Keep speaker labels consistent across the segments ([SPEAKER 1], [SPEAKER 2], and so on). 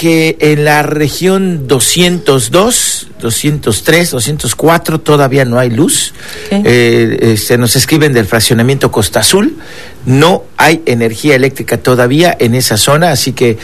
[SPEAKER 1] que en la región 202, 203, 204 todavía no hay luz. Nos escriben del fraccionamiento Costa Azul. No hay energía eléctrica todavía en esa zona, así que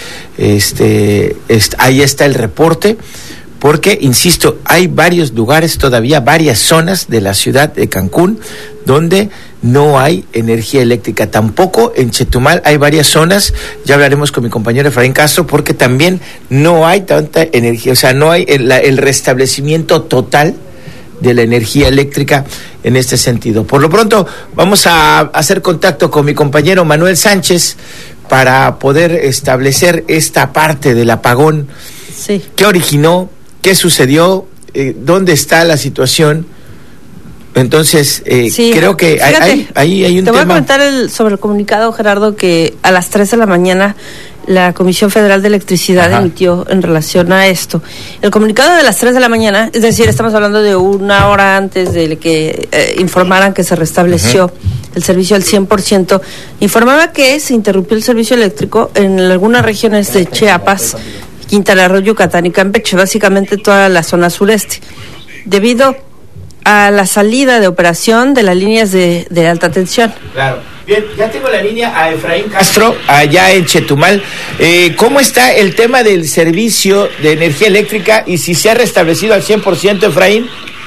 [SPEAKER 1] ahí está el reporte. Porque, insisto, hay varios lugares todavía, varias zonas de la ciudad de Cancún donde no hay energía eléctrica. Tampoco en Chetumal hay varias zonas, ya hablaremos con mi compañero Efraín Castro, porque también no hay tanta energía, o sea, no hay el restablecimiento total de la energía eléctrica en este sentido. Por lo pronto, vamos a hacer contacto con mi compañero Manuel Sánchez para poder establecer esta parte del apagón.
[SPEAKER 2] Sí. ¿Qué
[SPEAKER 1] originó? ¿Qué sucedió? ¿Dónde está la situación? Entonces, sí, creo que
[SPEAKER 2] fíjate, hay un tema. Te voy a comentar sobre el comunicado, Gerardo, que a las 3 de la mañana la Comisión Federal de Electricidad emitió en relación a esto. El comunicado de las 3 de la mañana, es decir, estamos hablando de una hora antes de que informaran que se restableció el servicio al 100%, informaba que se interrumpió el servicio eléctrico en algunas regiones de Chiapas, Quintana Roo, Yucatán y Campeche, básicamente toda la zona sureste, debido a la salida de operación de las líneas de alta tensión.
[SPEAKER 1] Claro. Bien, ya tengo la línea a Efraín Castro, allá en Chetumal. ¿Cómo está el tema del servicio de energía eléctrica y si se ha restablecido al 100%, Efraín?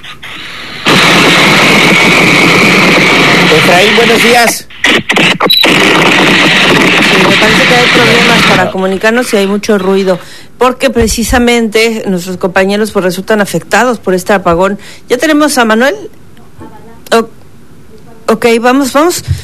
[SPEAKER 1] Efraín, buenos días.
[SPEAKER 2] Me parece que hay problemas para comunicarnos y hay mucho ruido, porque precisamente nuestros compañeros pues resultan afectados por este apagón. ¿Ya tenemos a Manuel? Ok, vamos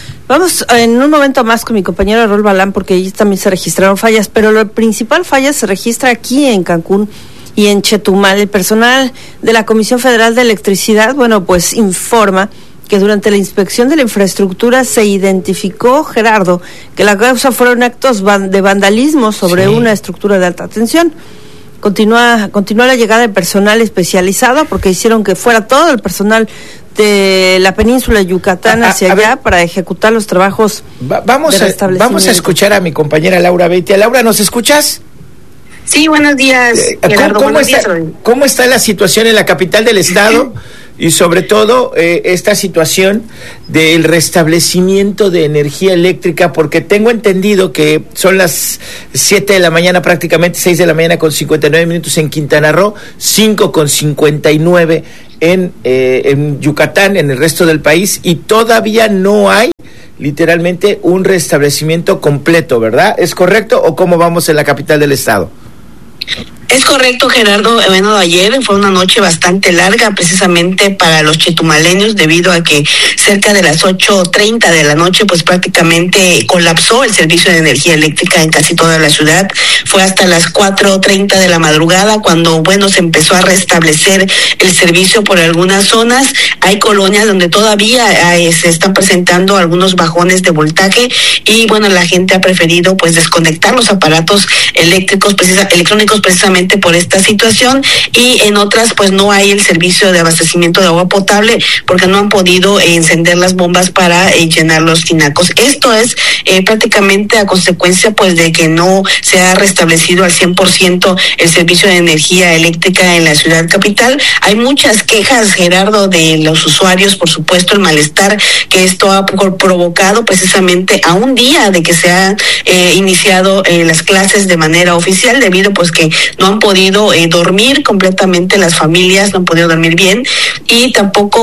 [SPEAKER 2] en un momento más con mi compañero Raúl Balán, porque allí también se registraron fallas, pero la principal falla se registra aquí en Cancún y en Chetumal. El personal de la Comisión Federal de Electricidad, pues informa que durante la inspección de la infraestructura se identificó, Gerardo, que la causa fueron actos de vandalismo sobre una estructura de alta tensión. Continúa la llegada de personal especializado porque hicieron que fuera todo el personal de la península de Yucatán hacia allá para ejecutar los trabajos de restablecimiento.
[SPEAKER 1] Vamos a escuchar a mi compañera Laura Beitia. Laura, ¿nos escuchas?
[SPEAKER 3] Sí, buenos días, Gerardo.
[SPEAKER 1] ¿Cómo está la situación en la capital del estado? Y sobre todo esta situación del restablecimiento de energía eléctrica, porque tengo entendido que son las 7 de la mañana, prácticamente 6 de la mañana con 59 minutos en Quintana Roo, 5 con 59 en Yucatán, en el resto del país, y todavía no hay literalmente un restablecimiento completo, ¿verdad? ¿Es correcto o cómo vamos en la capital del estado?
[SPEAKER 3] Es correcto, Gerardo. Bueno, ayer fue una noche bastante larga precisamente para los chetumaleños, debido a que cerca de las 8:30 de la noche pues prácticamente colapsó el servicio de energía eléctrica en casi toda la ciudad. Fue hasta las 4:30 de la madrugada cuando se empezó a restablecer el servicio por algunas zonas. Hay colonias donde todavía se están presentando algunos bajones de voltaje y la gente ha preferido pues desconectar los aparatos eléctricos electrónicos precisamente por esta situación, y en otras pues no hay el servicio de abastecimiento de agua potable porque no han podido encender las bombas para llenar los tinacos. Esto es prácticamente a consecuencia pues de que no se ha restablecido al 100% el servicio de energía eléctrica en la ciudad capital. Hay muchas quejas, Gerardo, de los usuarios, por supuesto el malestar que esto ha provocado precisamente a un día de que se han iniciado las clases de manera oficial, debido pues que no han podido dormir completamente, las familias no han podido dormir bien, y tampoco,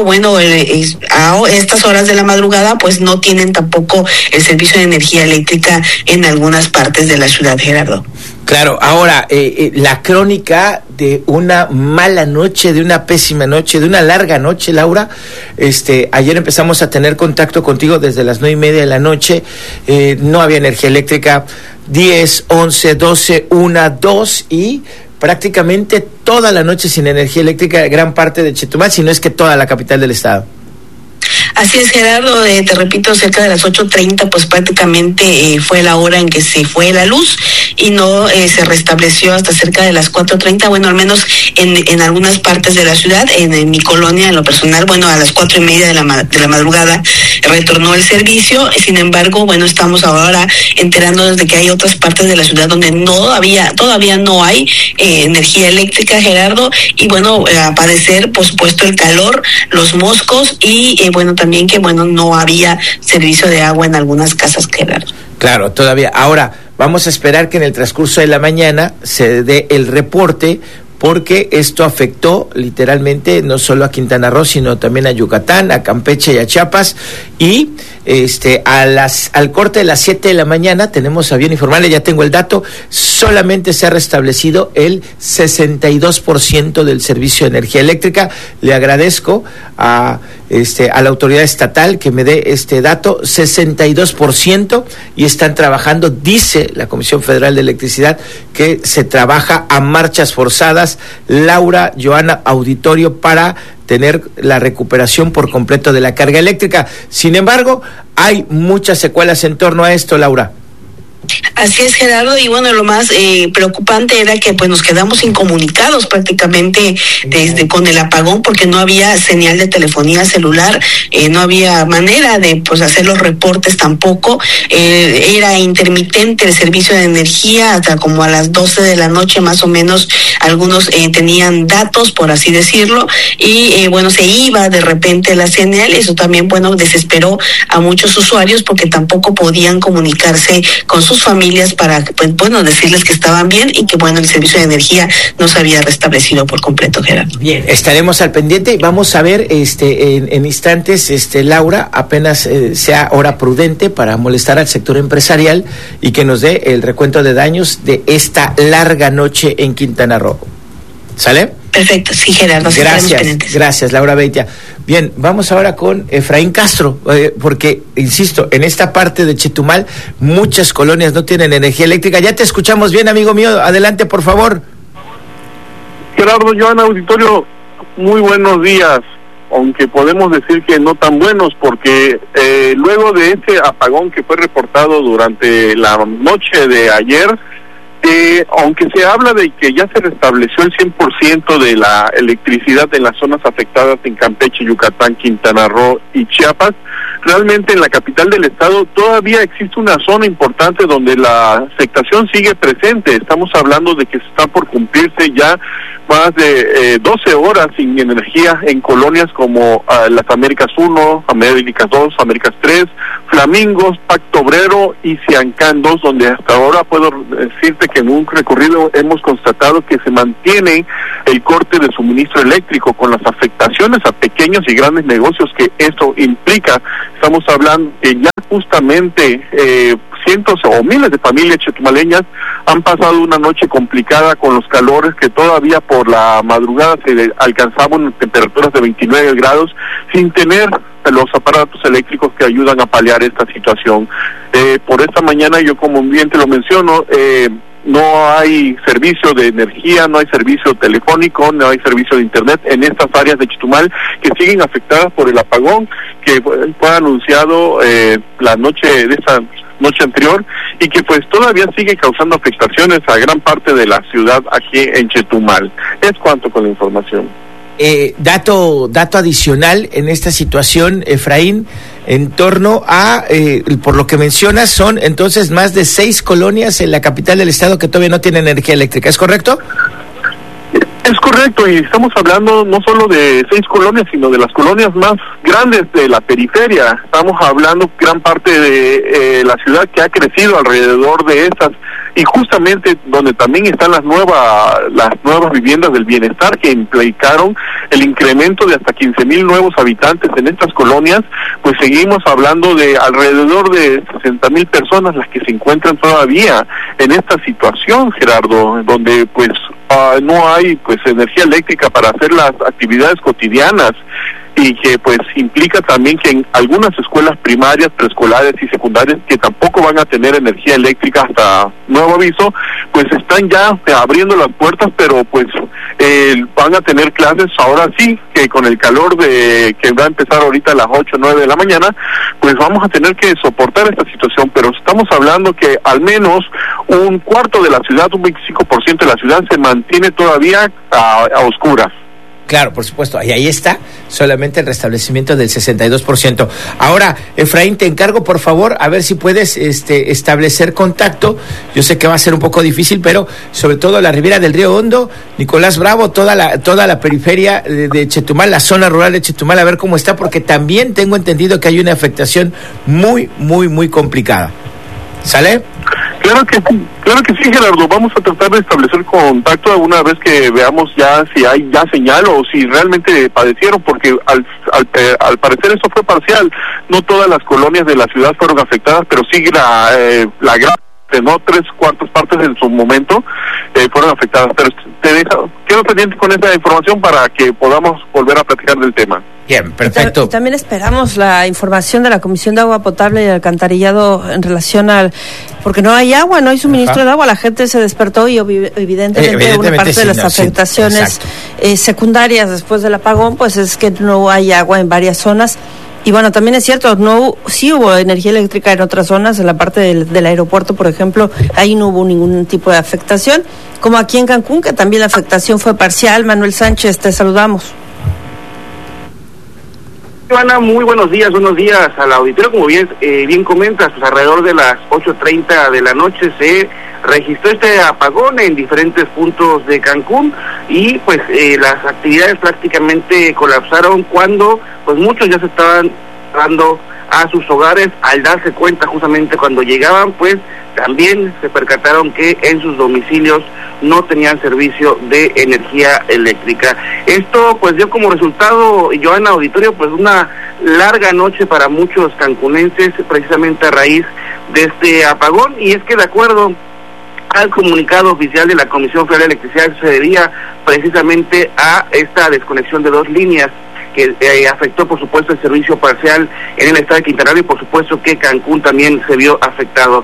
[SPEAKER 3] a estas horas de la madrugada pues no tienen tampoco el servicio de energía eléctrica en algunas partes de la ciudad, Gerardo.
[SPEAKER 1] Claro, ahora, la crónica de una mala noche, de una pésima noche, de una larga noche, Laura. Ayer empezamos a tener contacto contigo desde las 9:30 de la noche, no había energía eléctrica, 10, 11, 12, 1, 2 y prácticamente toda la noche sin energía eléctrica, gran parte de Chetumal, si no es que toda la capital del estado.
[SPEAKER 3] Así es, Gerardo, te repito, cerca de las 8:30 pues prácticamente fue la hora en que se fue la luz, y no se restableció hasta cerca de las 4:30, bueno, al menos en algunas partes de la ciudad. En mi colonia, en lo personal, bueno, a las 4:30 de la madrugada retornó el servicio. Sin embargo, bueno, estamos ahora enterándonos de que hay otras partes de la ciudad donde todavía no hay energía eléctrica, Gerardo, y bueno, a padecer, por supuesto, el calor, los moscos y bueno, también que bueno, no había servicio de agua en algunas casas, Gerardo.
[SPEAKER 1] Claro, todavía. Ahora, vamos a esperar que en el transcurso de la mañana se dé el reporte, porque esto afectó literalmente no solo a Quintana Roo, sino también a Yucatán, a Campeche y a Chiapas. Y al corte de las 7 de la mañana, tenemos a bien informarle, ya tengo el dato, solamente se ha restablecido el 62% del servicio de energía eléctrica. Le agradezco a la autoridad estatal que me dé este dato, 62%, y están trabajando, dice la Comisión Federal de Electricidad, que se trabaja a marchas forzadas, Laura, Joana, auditorio, para tener la recuperación por completo de la carga eléctrica. Sin embargo, hay muchas secuelas en torno a esto, Laura.
[SPEAKER 3] Así es, Gerardo, y bueno, lo más preocupante era que pues nos quedamos incomunicados prácticamente con el apagón, porque no había señal de telefonía celular, no había manera de pues hacer los reportes tampoco, era intermitente el servicio de energía hasta como a las 12 de la noche más o menos. Algunos tenían datos, por así decirlo, y bueno, se iba de repente la señal. Eso también, bueno, desesperó a muchos usuarios porque tampoco podían comunicarse con sus familias para, pues, bueno, decirles que estaban bien y que, bueno, el servicio de energía no se había restablecido por completo, Gerardo.
[SPEAKER 1] Bien, estaremos al pendiente y vamos a ver en instantes, Laura, apenas sea hora prudente para molestar al sector empresarial y que nos dé el recuento de daños de esta larga noche en Quintana Roo. ¿Sale?
[SPEAKER 3] Perfecto, sí, Gerardo.
[SPEAKER 1] Gracias, Laura Beitia. Bien, vamos ahora con Efraín Castro, porque, insisto, en esta parte de Chetumal muchas colonias no tienen energía eléctrica. Ya te escuchamos bien, amigo mío. Adelante, por favor.
[SPEAKER 4] Gerardo, Joana, auditorio, muy buenos días, aunque podemos decir que no tan buenos, porque luego de este apagón que fue reportado durante la noche de ayer, aunque se habla de que ya se restableció el 100% de la electricidad en las zonas afectadas en Campeche, Yucatán, Quintana Roo y Chiapas, realmente en la capital del estado todavía existe una zona importante donde la afectación sigue presente. Estamos hablando de que está por cumplirse ya más de 12 horas sin energía en colonias como las Américas 1, Américas 2, Américas 3, Flamingos, Pacto Obrero y Ciancán 2, donde hasta ahora puedo decirte que en un recorrido hemos constatado que se mantiene el corte de suministro eléctrico, con las afectaciones a pequeños y grandes negocios que esto implica. Estamos hablando que ya justamente cientos o miles de familias chetumaleñas han pasado una noche complicada con los calores que todavía por la madrugada se alcanzaban temperaturas de 29 grados sin tener los aparatos eléctricos que ayudan a paliar esta situación. Por esta mañana, yo como bien te lo menciono, no hay servicio de energía, no hay servicio telefónico, no hay servicio de internet en estas áreas de Chetumal que siguen afectadas por el apagón que fue anunciado la noche de esta noche anterior y que pues todavía sigue causando afectaciones a gran parte de la ciudad aquí en Chetumal. Es cuanto con la información.
[SPEAKER 1] Dato adicional en esta situación, Efraín, en torno a, por lo que mencionas, son entonces más de 6 colonias en la capital del estado que todavía no tienen energía eléctrica, ¿es correcto?
[SPEAKER 4] Es correcto, y estamos hablando no solo de 6 colonias, sino de las colonias más grandes de la periferia. Estamos hablando gran parte de la ciudad que ha crecido alrededor de estas, y justamente donde también están las nuevas viviendas del bienestar que implicaron el incremento de hasta 15,000 nuevos habitantes en estas colonias. Pues seguimos hablando de alrededor de 60,000 personas las que se encuentran todavía en esta situación, Gerardo, donde pues no hay pues energía eléctrica para hacer las actividades cotidianas, y que pues implica también que en algunas escuelas primarias, preescolares y secundarias que tampoco van a tener energía eléctrica hasta nuevo aviso, pues están ya abriendo las puertas, pero pues van a tener clases ahora sí, que con el calor que va a empezar ahorita a las 8 o 9 de la mañana, pues vamos a tener que soportar esta situación, pero estamos hablando que al menos un cuarto de la ciudad, un 25% de la ciudad se mantiene todavía a oscuras.
[SPEAKER 1] Claro, por supuesto, y ahí está solamente el restablecimiento del 62%. Ahora, Efraín, te encargo, por favor, a ver si puedes establecer contacto. Yo sé que va a ser un poco difícil, pero sobre todo la ribera del Río Hondo, Nicolás Bravo, toda la periferia de Chetumal, la zona rural de Chetumal, a ver cómo está, porque también tengo entendido que hay una afectación muy, muy, muy complicada. ¿Sale?
[SPEAKER 4] Claro que sí, Gerardo. Vamos a tratar de establecer contacto una vez que veamos ya si hay ya señal o si realmente padecieron, porque al parecer eso fue parcial. No todas las colonias de la ciudad fueron afectadas, pero sí la gran, no 3/4 partes en su momento fueron afectadas. Pero quedo pendiente con esa información para que podamos volver a platicar del tema.
[SPEAKER 1] Bien, perfecto.
[SPEAKER 2] Y también esperamos la información de la Comisión de Agua Potable y Alcantarillado en relación porque no hay agua, no hay suministro de agua, la gente se despertó y evidentemente una parte de las afectaciones secundarias después del apagón, pues es que no hay agua en varias zonas. Y bueno, también es cierto, sí hubo energía eléctrica en otras zonas, en la parte del aeropuerto, por ejemplo, ahí no hubo ningún tipo de afectación, como aquí en Cancún, que también la afectación fue parcial. Manuel Sánchez, te saludamos.
[SPEAKER 5] Joana, muy buenos días al auditorio. Como bien comentas, pues alrededor de las 8:30 de la noche se registró este apagón en diferentes puntos de Cancún y pues las actividades prácticamente colapsaron cuando pues muchos ya se estaban dando a sus hogares. Al darse cuenta justamente cuando llegaban, pues también se percataron que en sus domicilios no tenían servicio de energía eléctrica. Esto pues dio como resultado, Joana, auditorio, pues una larga noche para muchos cancunenses, precisamente a raíz de este apagón. Y es que de acuerdo al comunicado oficial de la Comisión Federal de Electricidad, se debía precisamente a esta desconexión de 2 líneas que afectó, por supuesto, el servicio parcial en el estado de Quintana Roo, y por supuesto que Cancún también se vio afectado.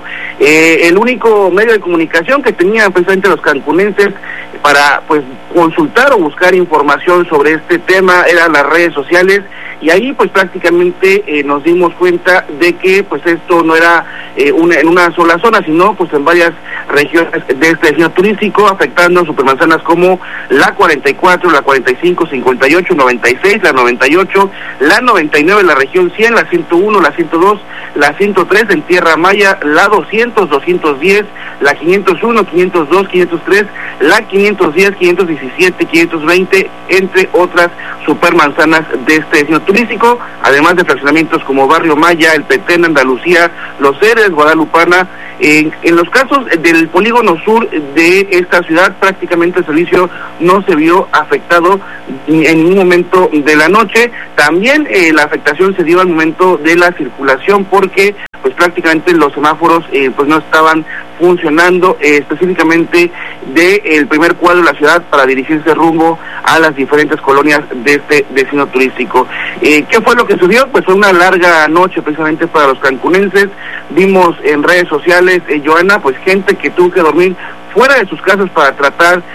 [SPEAKER 5] El único medio de comunicación que tenían precisamente los cancunenses para pues consultar o buscar información sobre este tema eran las redes sociales, y ahí pues prácticamente nos dimos cuenta de que pues esto no era en una sola zona, sino pues en varias regiones de este destino turístico, afectando supermanzanas como la 44, la 45, 58, 96, la 98, la 99, la región 100, la 101, la 102, la 103 en Tierra Maya, la 200, 210, la 501, 502, 503, la 510, 517, 520, entre otras supermanzanas de este destino turístico, además de fraccionamientos como Barrio Maya, El Petén, Andalucía, Los Heres, Guadalupana. En los casos del polígono sur de esta ciudad, prácticamente el servicio no se vio afectado en ningún momento de la noche. También la afectación se dio al momento de la circulación, porque pues prácticamente los semáforos pues no estaban funcionando, específicamente del primer cuadro de la ciudad para dirigirse rumbo a las diferentes colonias de este destino turístico. ¿Qué fue lo que sucedió? Pues fue una larga noche precisamente para los cancunenses. Vimos en redes sociales, Joana, pues gente que tuvo que dormir fuera de sus casas para tratar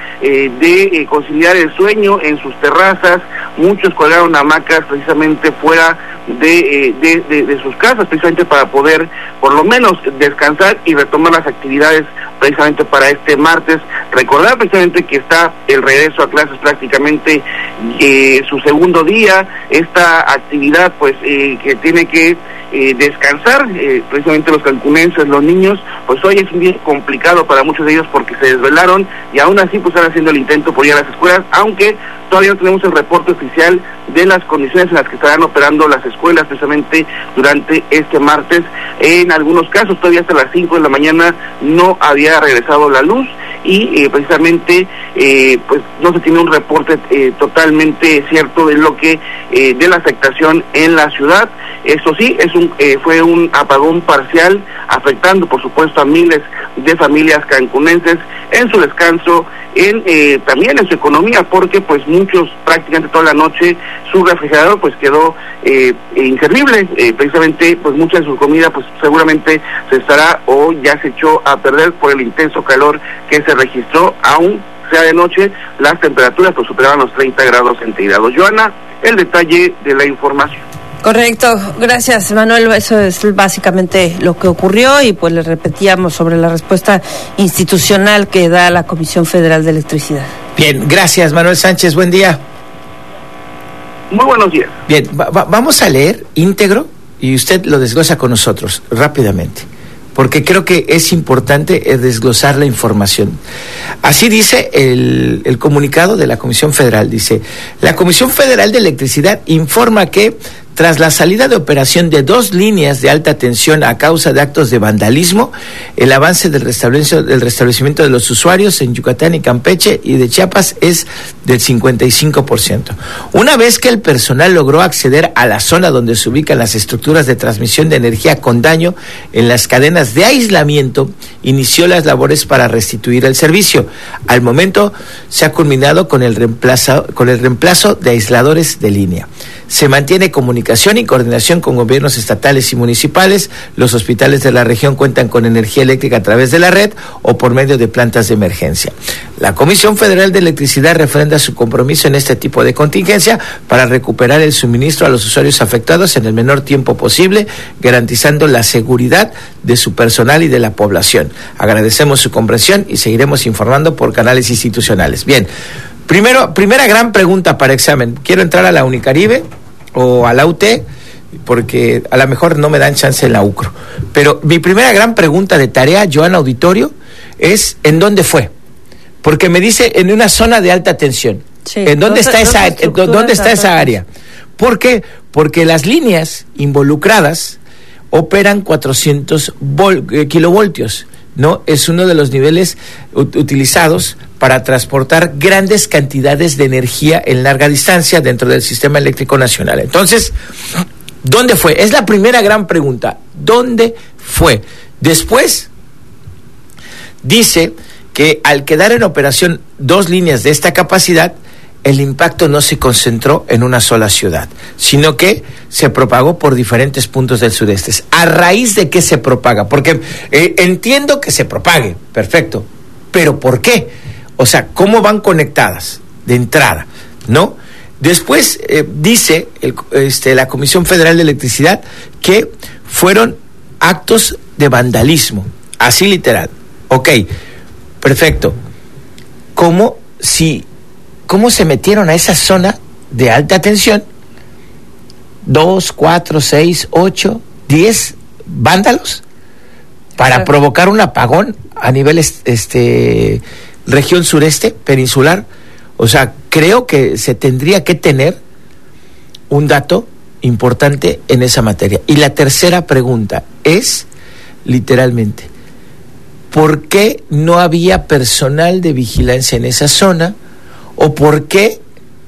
[SPEAKER 5] de conciliar el sueño en sus terrazas. Muchos colgaron hamacas precisamente fuera de sus casas, precisamente para poder por lo menos descansar y retomar las actividades precisamente para este martes. Recordar precisamente que está el regreso a clases prácticamente su segundo día, esta actividad pues que tiene que descansar precisamente los cancunenses, los niños, pues hoy es un día complicado para muchos de ellos porque se desvelaron y aún así pues están haciendo el intento por ir a las escuelas, aunque todavía no tenemos el reporte oficial de las condiciones en las que estarán operando las escuelas precisamente durante este martes. En algunos casos todavía hasta las 5 de la mañana no había regresado la luz y precisamente pues no se tiene un reporte totalmente cierto de lo que de la afectación en la ciudad. Eso sí, fue un apagón parcial, afectando por supuesto a miles de familias cancunenses en su descanso, también en su economía, porque pues muchos prácticamente toda la noche su refrigerador pues quedó inservible, precisamente pues mucha de su comida pues seguramente se estará o ya se echó a perder por el intenso calor que se registró, aún sea de noche, las temperaturas pues superaban los 30 grados centígrados. Joana, el detalle de la información.
[SPEAKER 2] Correcto, gracias Manuel, eso es básicamente lo que ocurrió y pues le repetíamos sobre la respuesta institucional que da la Comisión Federal de Electricidad.
[SPEAKER 1] Bien, gracias Manuel Sánchez, buen día.
[SPEAKER 5] Muy buenos días.
[SPEAKER 1] Bien, vamos a leer íntegro y usted lo desglosa con nosotros rápidamente, porque creo que es importante desglosar la información. Así dice el comunicado de la Comisión Federal, dice: la Comisión Federal de Electricidad informa que tras la salida de operación de 2 líneas de alta tensión a causa de actos de vandalismo, el avance del restablecimiento de los usuarios en Yucatán y Campeche y de Chiapas es del 55%. Una vez que el personal logró acceder a la zona donde se ubican las estructuras de transmisión de energía con daño en las cadenas de aislamiento, inició las labores para restituir el servicio. Al momento se ha culminado con el reemplazo de aisladores de línea. Se mantiene comunicación y coordinación con gobiernos estatales y municipales. Los hospitales de la región cuentan con energía eléctrica a través de la red o por medio de plantas de emergencia. La Comisión Federal de Electricidad refrenda su compromiso en este tipo de contingencia para recuperar el suministro a los usuarios afectados en el menor tiempo posible, garantizando la seguridad de su personal y de la población. Agradecemos su comprensión y seguiremos informando por canales institucionales. Bien, primera gran pregunta para examen. Quiero entrar a la Unicaribe o a la UT, porque a lo mejor no me dan chance en la UCRO. Pero mi primera gran pregunta de tarea, Joana Auditorio, es ¿en dónde fue? Porque me dice en una zona de alta tensión.
[SPEAKER 2] Sí.
[SPEAKER 1] ¿En dónde está esa área? ¿Por qué? Porque las líneas involucradas operan 400 kilovoltios, ¿no? Es uno de los niveles utilizados para transportar grandes cantidades de energía en larga distancia dentro del sistema eléctrico nacional. Entonces, ¿dónde fue? Es la primera gran pregunta. ¿Dónde fue? Después, dice que al quedar en operación 2 líneas de esta capacidad, el impacto no se concentró en una sola ciudad, sino que se propagó por diferentes puntos del sureste. ¿A raíz de qué se propaga? Porque entiendo que se propague, perfecto, pero ¿por qué? O sea, ¿cómo van conectadas de entrada? ¿No? Después dice la Comisión Federal de Electricidad que fueron actos de vandalismo, así literal. Ok, perfecto. ¿Cómo se metieron a esa zona de alta tensión? 2, 4, 6, 8, 10 vándalos para provocar un apagón a nivel región sureste peninsular. O sea, creo que se tendría que tener un dato importante en esa materia. Y la tercera pregunta es, literalmente, ¿por qué no había personal de vigilancia en esa zona? ¿O por qué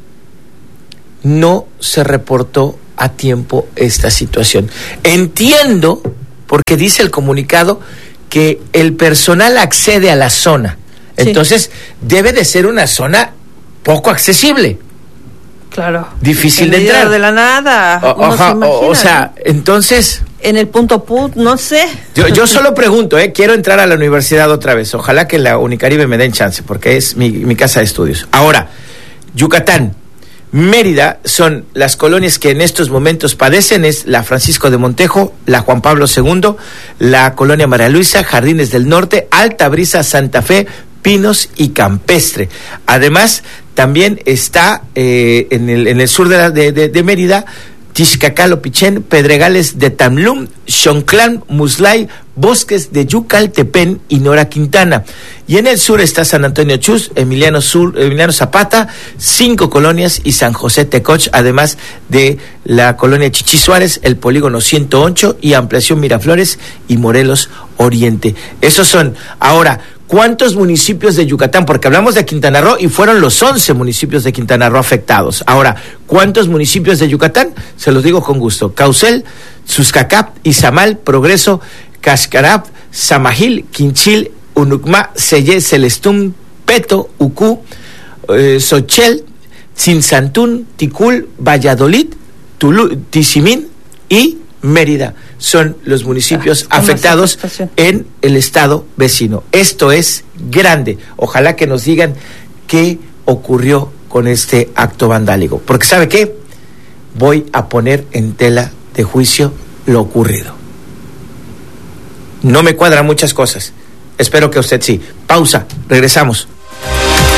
[SPEAKER 1] no se reportó a tiempo esta situación? Entiendo, porque dice el comunicado, que el personal accede a la zona. Entonces, sí, debe de ser una zona poco accesible.
[SPEAKER 2] Claro.
[SPEAKER 1] Difícil de entrar.
[SPEAKER 2] De la nada.
[SPEAKER 1] O sea, entonces...
[SPEAKER 2] En el punto PUT, no sé.
[SPEAKER 1] Yo solo pregunto, quiero entrar a la universidad otra vez. Ojalá que la Unicaribe me den chance, porque es mi casa de estudios. Ahora, Yucatán, Mérida son las colonias que en estos momentos padecen, es la Francisco de Montejo, la Juan Pablo II, la colonia María Luisa, Jardines del Norte, Alta Brisa, Santa Fe, Pinos y Campestre. Además, también está en el sur de Mérida, Tixcacalo, Pichén, Pedregales de Tamlum, Xonclán, Muslay, Bosques de Yucaltepén y Nora Quintana. Y en el sur está San Antonio Chus, Emiliano Zapata, 5 colonias y San José Tecoch, además de la colonia Chichi Suárez, el polígono 108 y ampliación Miraflores y Morelos Oriente. Esos son. Ahora, ¿cuántos municipios de Yucatán? Porque hablamos de Quintana Roo y fueron los 11 municipios de Quintana Roo afectados. Ahora, ¿cuántos municipios de Yucatán? Se los digo con gusto. Caucel, Suscacap, Izamal, Progreso, Cascarap, Samajil, Quinchil, Unucma, Sellé, Celestún, Peto, Ucú, Xochel, Tzinzantún, Ticul, Valladolid, Tizimín y Mérida. Son los municipios afectados en el estado vecino. Esto es grande. Ojalá que nos digan qué ocurrió con este acto vandálico. Porque ¿sabe qué? Voy a poner en tela de juicio lo ocurrido. No me cuadran muchas cosas. Espero que usted sí. Pausa, regresamos.